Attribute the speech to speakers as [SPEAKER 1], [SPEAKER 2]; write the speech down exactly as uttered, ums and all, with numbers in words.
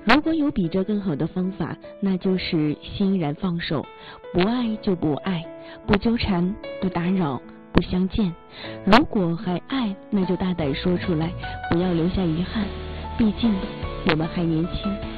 [SPEAKER 1] 如果有比这更好的方法，那就是欣然放手，不爱就不爱，不纠缠，不打扰，不相见。如果还爱，那就大胆说出来，不要留下遗憾，毕竟我们还年轻。